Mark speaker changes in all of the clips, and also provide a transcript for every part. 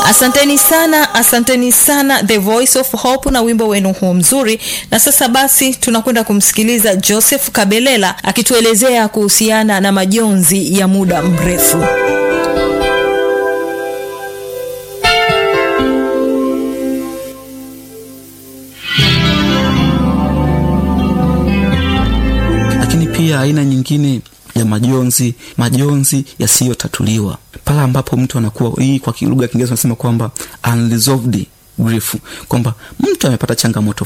Speaker 1: Asanteni sana The Voice of Hope na wimbo wenu huo mzuri. Na sasa basi tunakwenda kumsikiliza Joseph Kabelela akituelezea kuhusiana na majonzi ya muda mrefu.
Speaker 2: Lakini pia aina nyingine ya majonzi yasiyotatuliwa, pale ambapo mtu anakuwa, hii kwa lugha ya Kiingereza tunasema kwamba unresolved grief, kwamba mtu amepata changamoto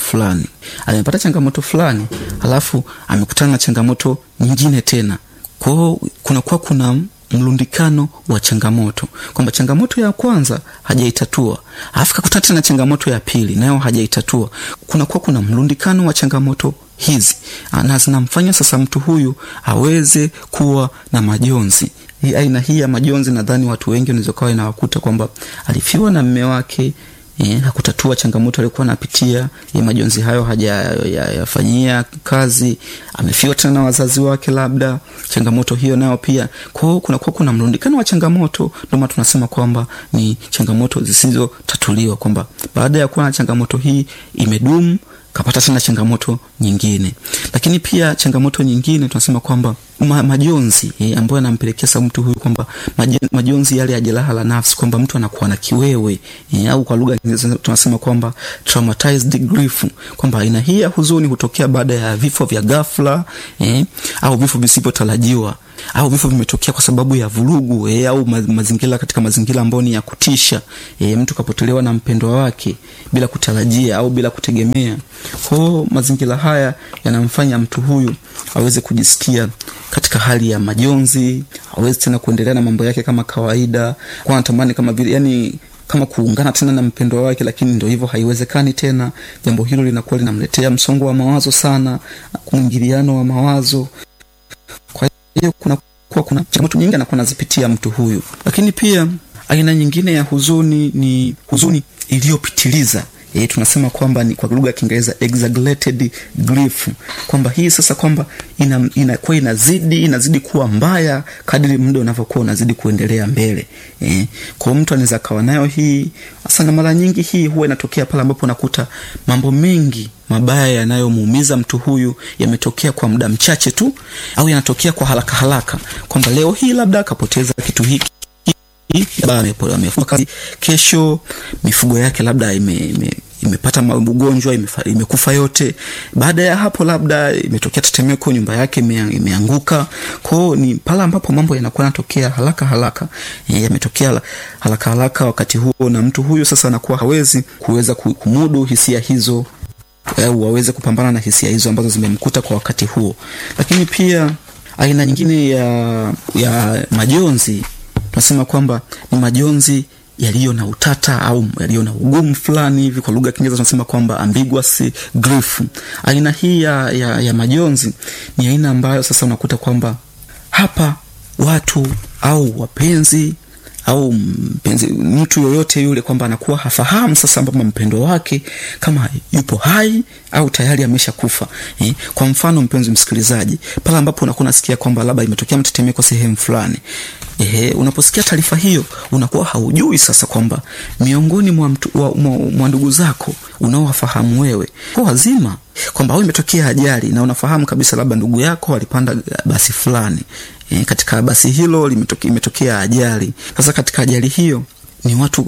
Speaker 2: fulani alafu amekutana na changamoto nyingine tena. Kwa hiyo kuna mlundikano wa changamoto, kwamba changamoto ya kwanza hajaitatua, alafu kakutana tena changamoto ya pili nayo hajaitatua. Kuna mlundikano wa changamoto hizi na zinamfanya sasa mtu huyu aweze kuwa na majonzi. Hii aina hii ya majonzi nadhani watu wengi wanaweza kuwa inawakuta kwamba alifiwa na mume wake, hakutatua changamoto alikuwa anapitia, majonzi hayo hajayafanyia kazi, amefiwa tena na wazazi wake, labda changamoto hiyo nayo pia. Kwa hiyo kuna mrundikano wa changamoto, ndio maana tunasema kwamba ni changamoto zisizotatuliwa, kwamba baada ya kuwa na changamoto hii imedumu kapata tena changamoto nyingine. Lakini pia changamoto nyingine tunasema kwamba majonzi ambayo yanampelekea sasa mtu huyu kwamba majonzi yale ya jeraha la nafsi, kwamba mtu anakuwa na kiwewe au kwa lugha nyingine tunasema kwamba traumatized grief, kwamba aina hii ya huzuni hutokea baada ya vifo vya ghafla au vifo visivyotarajiwa, au vifo vimetokea kwa sababu ya vurugu au katika mazingira ambayo ni ya kutisha. Mtu kapotelewa na mpendwa wake bila kutarajia au bila kutegemea. Kwa mazingira haya yanamfanya mtu huyu aweze kujisikia katika hali ya majonzi, aweze tena kuendelea na mambo yake kama kawaida, kwa anatamani kama vile kama kuungana tena na mpendwa wake, lakini ndio hivyo, haiwezekani tena. Jambo hilo linakuwa linamletea msongo wa mawazo sana, kuingiliano wa mawazo. Kwa hiyo kuna changamoto nyingi anakuwa anazipitia mtu huyu. Lakini pia aina nyingine ya huzuni ni huzuni iliyopitiliza. Tunasema kwamba ni kwa lugha ya Kiingereza exaggerated grief, kwamba hii sasa kwamba inakuwa inazidi kuwa mbaya kadri muda unavyokuwa unazidi kuendelea mbele. Kwa mtu anaweza kawa nayo hii sana. Mara nyingi hii huwa inatokea pale ambapo unakuta mambo mengi mabaya yanayomuumiza mtu huyu yametokea kwa muda mchache tu, au yanatokea kwa haraka, kwamba leo hii labda akapoteza kitu hiki, amefuka kazi, kesho mifugo yake labda imepata ugonjwa, imekufa yote. Baada ya hapo labda imetokea tetemeko, nyumba yake imeanguka. Kwa ni pale ambapo mambo yanakuwa yanatokea haraka, yametokea haraka wakati huo, na mtu huyu sasa anakuwa kuweza kumudu hisia hizo, au waweze kupambana na hisia hizo ambazo zimemkuta kwa wakati huo. Lakini pia aina nyingine ya majonzi tunasema kwamba ni majonzi yaliyo na utata au yaliyo na ugumu fulani hivi. Kwa lugha ya Kiingereza tunasema kwamba ambiguous grief. Aina hii ya majonzi ni aina ambayo sasa unakuta kwamba hapa watu au wapenzi au mtu yoyote yule, kwamba anakuwa hafahamu sasa kwamba mpendo wake kama yupo hai au tayari ameshakufa. Kwa mfano, mpenzi msikilizaji, pale ambapo unakuwa unasikia kwamba labda imetokea mtetemeko sehemu fulani, unaposikia taarifa hiyo unakuwa haujui sasa kwamba miongoni mwa ndugu zako unaowafahamu wewe kwa wazima, kwamba au imetokea ajali na unafahamu kabisa labda ndugu yako alipanda basi fulani, katika basi hilo imetokea ajali. Sasa katika ajali hiyo ni watu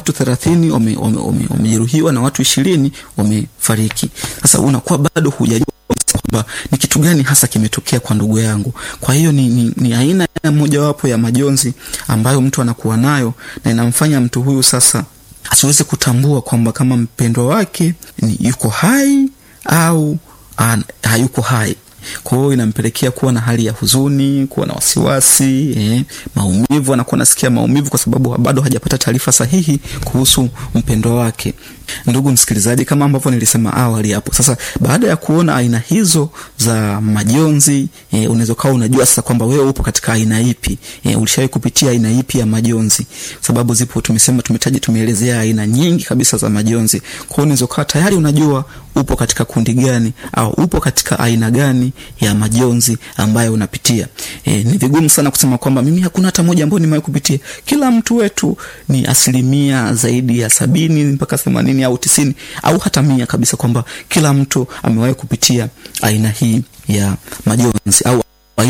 Speaker 2: 30 wamejeruhiwa na watu 20 wamefariki. Sasa unakuwa bado hujajua kwamba ni kitu gani hasa kimetokea kwa ndugu yangu. Kwa hiyo ni aina ya mojawapo ya majonzi ambayo mtu anakuwa nayo, na inamfanya mtu huyu sasa asiweze kutambua kwamba kama mpendwa wake yuko hai au hayuko hai. Kwa hiyo inampelekea kuwa na hali ya huzuni, kuwa na wasiwasi, maumivu, anakuwa nasikia maumivu kwa sababu bado hajapata taarifa sahihi kuhusu mpendwa wake. Ndugu msikilizaji, kama ambavyo nilisema awali hapo, sasa baada ya kuona aina hizo za majonzi, unaweza kuwa unajua sasa kwamba wewe upo katika aina ipi, ulishawahi kupitia aina ipi ya majonzi. Sababu zipo, tumeelezea aina nyingi kabisa za majonzi. Kwa hiyo unaweza kuwa tayari unajua upo katika kundi gani au upo katika aina gani fulani ya majonzi ambayo unapitia. Ni vigumu sana kusema kwamba mimi hakuna hata moja ambayo nimewahi kupitia. Kila mtu wetu ni asilimia zaidi ya 70 mpaka 80 au 90 au hata 100 kabisa, kwamba kila mtu amewahi kupitia aina hii ya majonzi au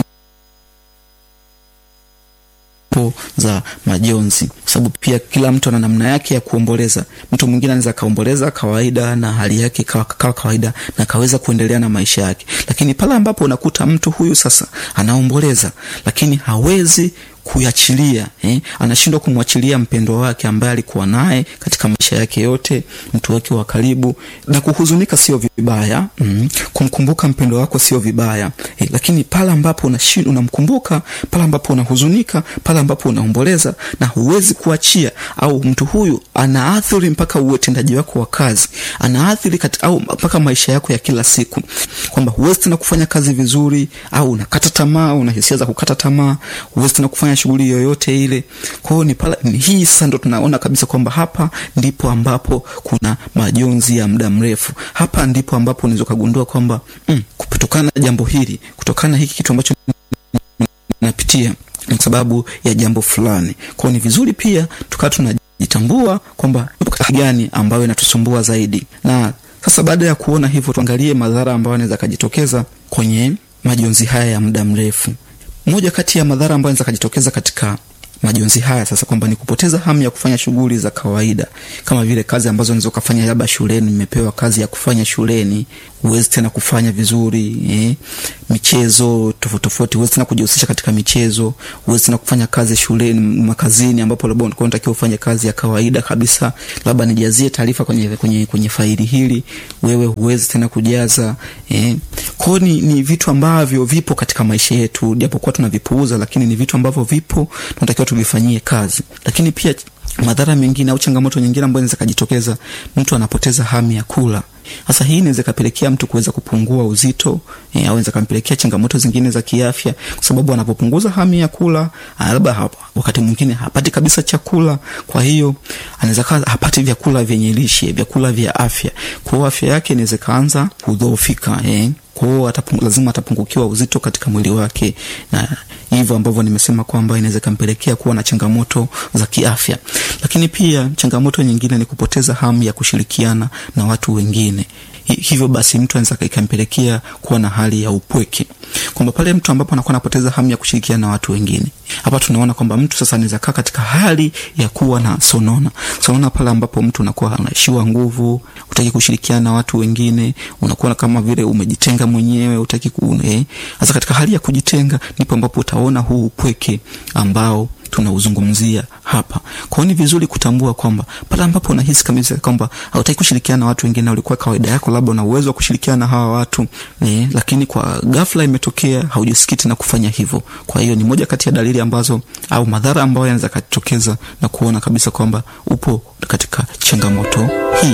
Speaker 2: za majonzi, kwa sababu pia kila mtu ana namna yake ya kuomboleza. Mtu mwingine anaweza kaomboleza kawaida na hali yake kawa kawaida na kaweza kuendelea na maisha yake, lakini pale ambapo unakuta mtu huyu sasa anaomboleza lakini hawezi kuachilia, anashindwa kumwachilia mpendwa wake ambaye alikuwa naye katika maisha yake yote, mtu wake wa karibu. Na kuhuzunika sio vibaya, kumkumbuka mpendwa wako sio vibaya, lakini pale ambapo unamkumbuka, pale ambapo unahuzunika, pale ambapo unaomboleza na huwezi kuachia, au mtu huyu anaathiri mpaka utendaji wako wa kazi, anaathiri au mpaka maisha yako ya kila siku, kwamba huwezi tena kufanya kazi vizuri, au unakata tamaa, una hisia za kukata tamaa, huwezi tena kufanya shughuli yoyote ile. Kwa hiyo ni hii sasa ndo tunaona kabisa kwamba hapa ndipo ambapo kuna majonzi ya muda mrefu. Hapa ndipo ambapo unaweza kugundua kwamba kutokana na jambo hili, kutokana na hiki kitu ambacho napitia ni sababu ya jambo fulani. Kwa hiyo ni vizuri pia tukawa tunajitambua kwamba ipo gani ambayo inatusumbua zaidi. Na sasa baada ya kuona hivyo, tuangalie madhara ambayo yanaweza kujitokeza kwenye majonzi haya ya muda mrefu. Moja kati ya madhara ambayo yanaweza kujitokeza katika majonzi haya sasa, kwamba ni kupoteza hamu ya kufanya shughuli za kawaida, kama vile kazi ambazo unaweza kufanya labda shuleni. Nimepewa kazi ya kufanya shuleni, huwezi tena kufanya vizuri. Michezo tofauti, huwezi tena kujihusisha katika michezo, huwezi tena kufanya kazi shuleni, makazini ambapo labda unatakiwa ufanye kazi ya kawaida kabisa, labda nijazie taarifa kwenye faili hili, wewe huwezi tena kujaza. Kwa ni vitu ambavyo vipo katika maisha yetu, japokuwa tunavipuuza, lakini ni vitu ambavyo vipo, tunatakiwa tuvifanyie kazi. Lakini pia madhara mengine au changamoto nyingine ambayo inaweza kujitokeza, mtu anapoteza hamu ya kula. Sasa hii inaweza kapelekea mtu kuweza kupungua uzito, au inaweza kampelekea changamoto zingine za kiafya, kwa sababu anapopunguza hamu ya kula, labda wakati mwingine hapati kabisa chakula. Kwa hiyo anaweza hapati vyakula vyenye lishe, vyakula vya afya. Kwa hiyo afya yake inaweza kaanza kudhoofika, kwa hiyo lazima atapungukiwa uzito katika mwili wake, na hivyo ambavyo nimesema kwamba inaweza kampelekea kuwa na changamoto za kiafya. Lakini pia changamoto nyingine ni kupoteza hamu ya kushirikiana na watu wengine. Hivyo basi mtu anaweza kampelekea kuwa na hali ya upweke, kwamba pale mtu ambapo anakuwa anapoteza hamu ya kushirikiana na watu wengine, hapa tunaona kwamba mtu sasa anaweza kaa katika hali ya kuwa na sonona pale ambapo mtu anakuwa anaishiwa nguvu, hutaki kushirikiana na watu wengine, unakuwa kama vile umejitenga mwenyewe, hutaki sasa katika hali ya kujitenga ndipo ambapo utaona huu upweke ambao tunauzungumzia hapa. Kwa hiyo ni vizuri kutambua kwamba pale ambapo unahisi kabisa kwamba hautaki kushirikiana na watu wengine, ulikuwa kawaida yako labda una uwezo wa kushirikiana na hawa watu, lakini kwa ghafla imetokea haujisikii tena kufanya hivyo. Kwa hiyo ni moja kati ya dalili ambazo au madhara ambayo yanaweza kutokeza na kuona kabisa kwamba upo katika changamoto hii.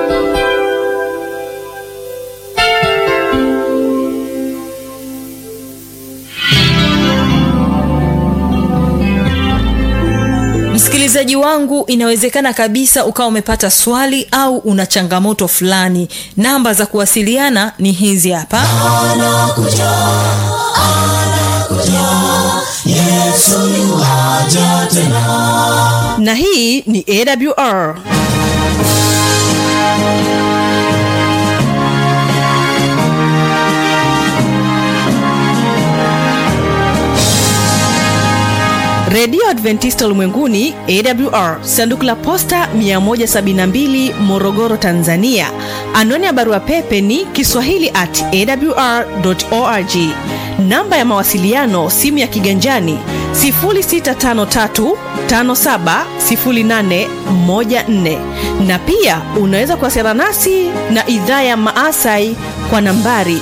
Speaker 1: Msikilizaji wangu, inawezekana kabisa ukawa umepata swali au una changamoto fulani. Namba za kuwasiliana ni hizi hapa. Anakuja, Yesu yuaja tena. Na hii ni AWR. Radio Adventista Ulimwenguni AWR, sanduku la posta 172, Morogoro, Tanzania. Anwani ya barua pepe ni kiswahili@awr.org. Namba ya mawasiliano, simu ya kiganjani 0653570814, na pia unaweza kuwasiliana nasi na idhaa ya Maasai kwa nambari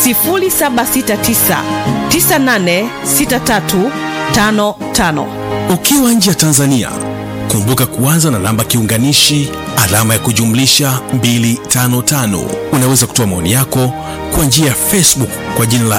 Speaker 1: 0769986355.
Speaker 3: Ukiwa nje ya Tanzania, kumbuka kuanza na namba kiunganishi alama ya kujumlisha 255. Unaweza kutoa maoni yako kwa njia ya Facebook kwa jina la